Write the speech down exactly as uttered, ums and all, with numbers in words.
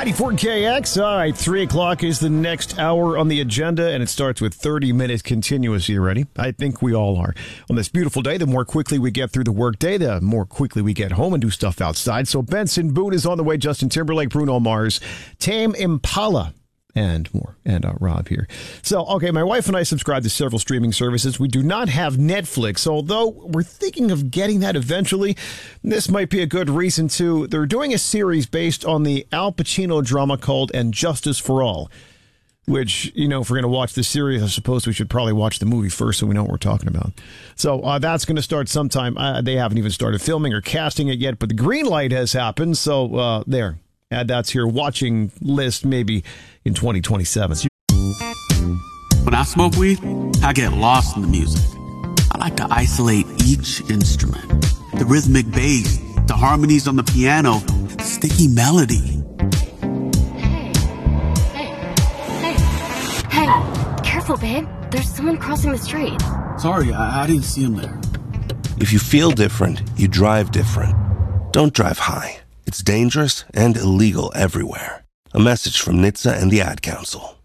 ninety-four K X. All right, three o'clock is the next hour on the agenda, and it starts with thirty minutes continuous. You ready? I think we all are. On this beautiful day, the more quickly we get through the workday, the more quickly we get home and do stuff outside. So Benson Boone is on the way, Justin Timberlake, Bruno Mars, Tame Impala, and more. And uh, Rob here. So, okay, my wife and I subscribe to several streaming services. We do not have Netflix, although we're thinking of getting that eventually. This might be a good reason to. They're doing a series based on the Al Pacino drama called And Justice for All, which, you know, if we're going to watch the series, I suppose we should probably watch the movie first so we know what we're talking about. So uh, that's going to start sometime. Uh, they haven't even started filming or casting it yet, but the green light has happened. So uh, there. Add that to your watching list maybe in twenty twenty-seven. When I smoke weed, I get lost in the music. I like to isolate each instrument. The rhythmic bass, the harmonies on the piano, the sticky melody. Hey, hey, hey, hey, careful, babe. There's someone crossing the street. Sorry, I, I didn't see him there. If you feel different, you drive different. Don't drive high. It's dangerous and illegal everywhere. A message from N H T S A and the Ad Council.